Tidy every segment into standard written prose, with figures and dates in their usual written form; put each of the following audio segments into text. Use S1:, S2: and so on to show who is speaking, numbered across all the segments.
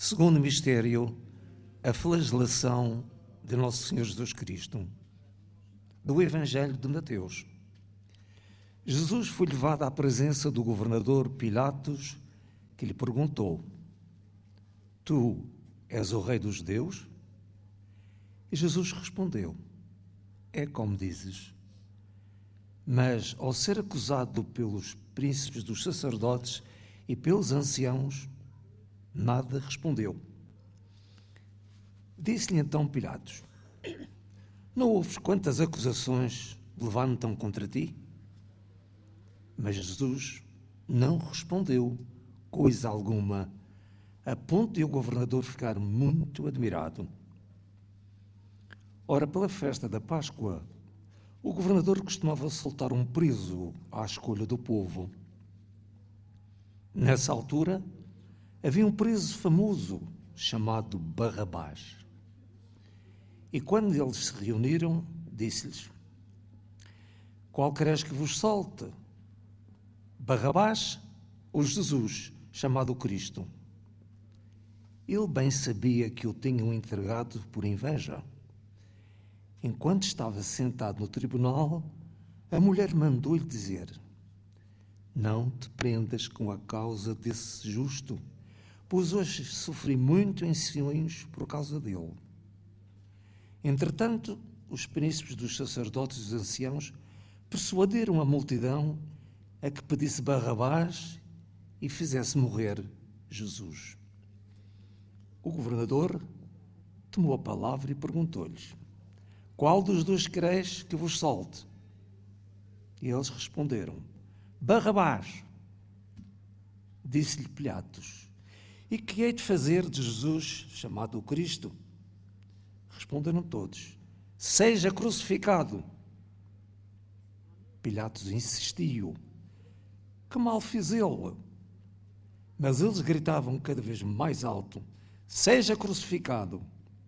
S1: Segundo mistério, a flagelação de Nosso Senhor Jesus Cristo. Do Evangelho de Mateus. Jesus foi levado à presença do governador Pilatos, que lhe perguntou: Tu és o rei dos judeus? E Jesus respondeu: É como dizes. Mas, ao ser acusado pelos príncipes dos sacerdotes e pelos anciãos, nada respondeu. Disse-lhe então Pilatos: Não ouves quantas acusações levantam contra ti? Mas Jesus não respondeu coisa alguma, a ponto de o governador ficar muito admirado. Ora, pela festa da Páscoa, o governador costumava soltar um preso à escolha do povo. Nessa altura, havia um preso famoso chamado Barrabás. E quando eles se reuniram, disse-lhes: Qual queres que vos solte? Barrabás ou Jesus, chamado Cristo? Ele bem sabia que o tinham entregado por inveja. Enquanto estava sentado no tribunal, a mulher mandou-lhe dizer: Não te prendas com a causa desse justo, pois hoje sofri muito em sonhos por causa dele. Entretanto, os príncipes dos sacerdotes e os anciãos persuadiram a multidão a que pedisse Barrabás e fizesse morrer Jesus. O governador tomou a palavra e perguntou-lhes: Qual dos dois quereis que vos solte? E eles responderam: Barrabás. Disse-lhe Pilatos: E que hei de fazer de Jesus, chamado o Cristo? Responderam todos: Seja crucificado. Pilatos insistiu: Que mal fez ele? Mas eles gritavam cada vez mais alto: Seja crucificado.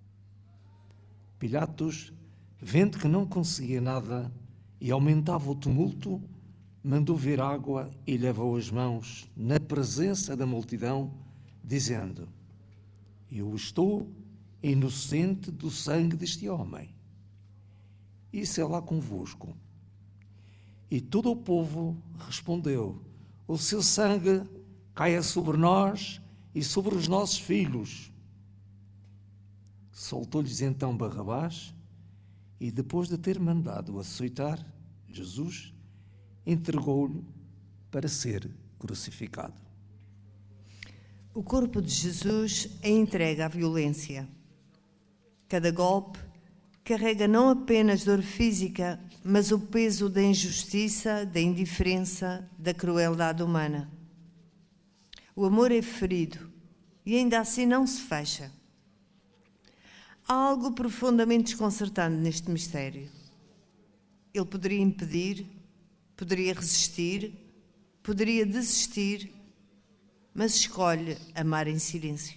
S1: Pilatos, vendo que não conseguia nada e aumentava o tumulto, mandou vir água e lavou as mãos na presença da multidão, dizendo: Eu estou inocente do sangue deste homem. Isso é lá convosco. E todo o povo respondeu: O seu sangue caia sobre nós e sobre os nossos filhos. Soltou-lhes então Barrabás e, depois de ter mandado açoitar Jesus, entregou-lhe para ser crucificado.
S2: O corpo de Jesus é entregue à violência. Cada golpe carrega não apenas dor física, mas o peso da injustiça, da indiferença, da crueldade humana. O amor é ferido e ainda assim não se fecha. Há algo profundamente desconcertante neste mistério. Ele poderia impedir, poderia resistir, poderia desistir, mas escolhe amar em silêncio.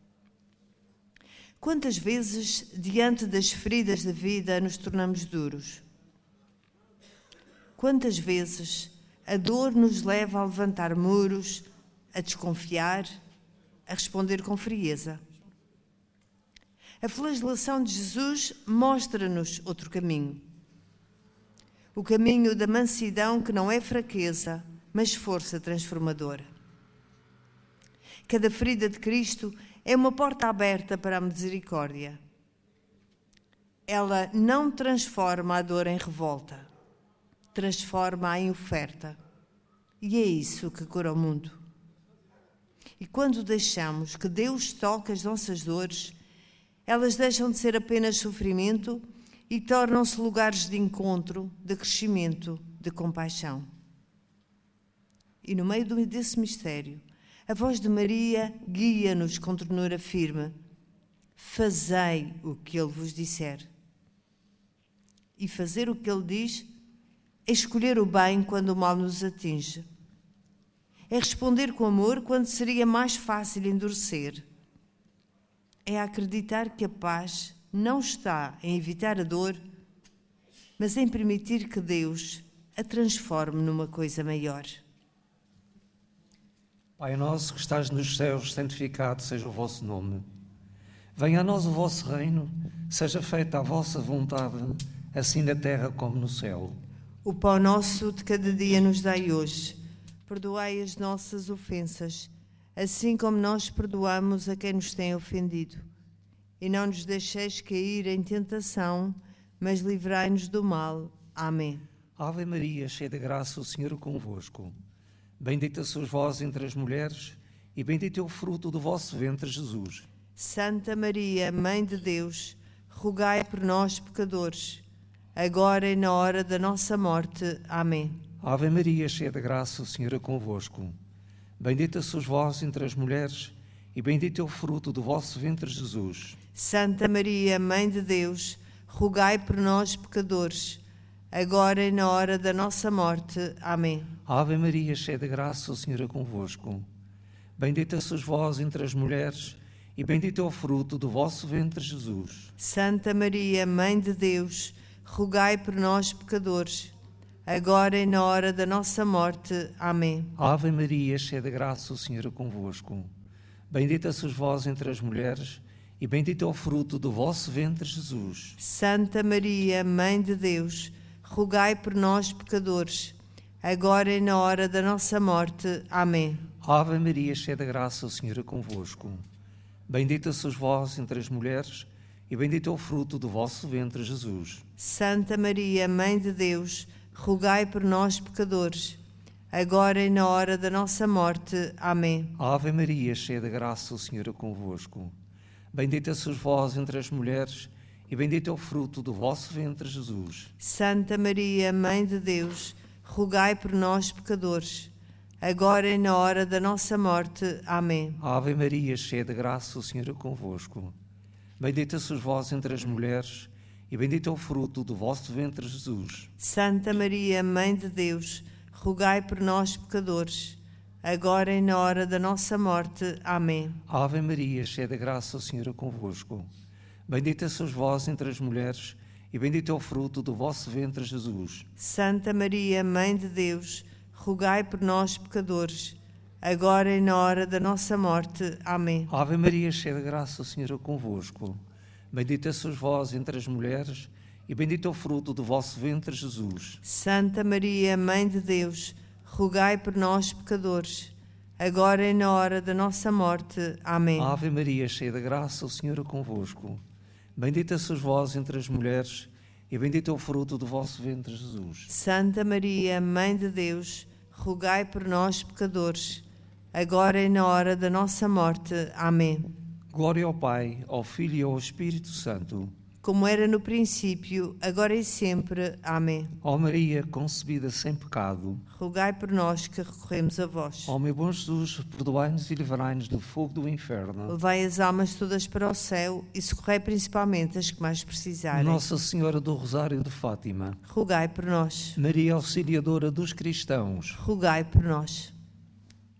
S2: Quantas vezes, diante das feridas da vida, nos tornamos duros? Quantas vezes a dor nos leva a levantar muros, a desconfiar, a responder com frieza? A flagelação de Jesus mostra-nos outro caminho. O caminho da mansidão, que não é fraqueza, mas força transformadora. Cada ferida de Cristo é uma porta aberta para a misericórdia. Ela não transforma a dor em revolta, transforma-a em oferta. E é isso que cura o mundo. E quando deixamos que Deus toque as nossas dores, elas deixam de ser apenas sofrimento e tornam-se lugares de encontro, de crescimento, de compaixão. E no meio desse mistério, a voz de Maria guia-nos com ternura firme. Fazei o que Ele vos disser. E fazer o que Ele diz é escolher o bem quando o mal nos atinge. É responder com amor quando seria mais fácil endurecer. É acreditar que a paz não está em evitar a dor, mas em permitir que Deus a transforme numa coisa maior.
S1: Pai nosso que estás nos céus, santificado seja o vosso nome. Venha a nós o vosso reino, seja feita a vossa vontade, assim na terra como no céu.
S2: O pão nosso de cada dia nos dai hoje. Perdoai as nossas ofensas, assim como nós perdoamos a quem nos tem ofendido. E não nos deixeis cair em tentação, mas livrai-nos do mal. Amém.
S1: Ave Maria, cheia de graça, o Senhor é convosco. Bendita sois vós entre as mulheres, e bendito é o fruto do vosso ventre, Jesus.
S2: Santa Maria, Mãe de Deus, rogai por nós, pecadores, agora e na hora da nossa morte. Amém.
S1: Ave Maria, cheia de graça, o Senhor é convosco. Bendita sois vós entre as mulheres, e bendito é o fruto do vosso ventre, Jesus.
S2: Santa Maria, Mãe de Deus, rogai por nós, pecadores, agora e na hora da nossa morte. Amém.
S1: Ave Maria, cheia de graça, o Senhor é convosco. Bendita sois vós entre as mulheres, e bendito é o fruto do vosso ventre, Jesus.
S2: Santa Maria, Mãe de Deus, rogai por nós, pecadores, agora e na hora da nossa morte. Amém.
S1: Ave Maria, cheia de graça, o Senhor é convosco. Bendita sois vós entre as mulheres, e bendito é o fruto do vosso ventre, Jesus.
S2: Santa Maria, Mãe de Deus, rogai por nós, pecadores, agora e na hora da nossa morte. Amém.
S1: Ave Maria, cheia de graça, o Senhor é convosco. Bendita sois vós entre as mulheres, e bendito é o fruto do vosso ventre, Jesus.
S2: Santa Maria, Mãe de Deus, rogai por nós, pecadores, agora e na hora da nossa morte. Amém.
S1: Ave Maria, cheia de graça, o Senhor é convosco. Bendita sois vós entre as mulheres, e bendito é o fruto do vosso ventre, Jesus.
S2: Santa Maria, Mãe de Deus, rogai por nós, pecadores, agora e na hora da nossa morte. Amém.
S1: Ave Maria, cheia de graça, o Senhor é convosco. Bendita sois vós entre as mulheres, e bendito é o fruto do vosso ventre, Jesus.
S2: Santa Maria, Mãe de Deus, rogai por nós, pecadores, agora e na hora da nossa morte. Amém.
S1: Ave Maria, cheia de graça, o Senhor é convosco. Bendita sois vós entre as mulheres, e bendito é o fruto do vosso ventre, Jesus.
S2: Santa Maria, Mãe de Deus, rogai por nós, pecadores, agora e na hora da nossa morte. Amém.
S1: Ave Maria, cheia de graça, o Senhor é convosco. Bendita sois vós entre as mulheres, e bendito é o fruto do vosso ventre, Jesus.
S2: Santa Maria, Mãe de Deus, rogai por nós, pecadores, agora e na hora da nossa morte. Amém.
S1: Ave Maria, cheia de graça, o Senhor é convosco. Bendita sois vós entre as mulheres, e bendito é o fruto do vosso ventre, Jesus.
S2: Santa Maria, Mãe de Deus, rogai por nós, pecadores, agora e na hora da nossa morte. Amém.
S1: Glória ao Pai, ao Filho e ao Espírito Santo,
S2: como era no princípio, agora e sempre. Amém.
S1: Ó Maria, concebida sem pecado,
S2: rogai por nós que recorremos a vós.
S1: Ó meu bom Jesus, perdoai-nos e livrai-nos do fogo do inferno.
S2: Levai as almas todas para o céu e socorrei principalmente as que mais precisarem.
S1: Nossa Senhora do Rosário de Fátima,
S2: rogai por nós.
S1: Maria Auxiliadora dos cristãos,
S2: rogai por nós.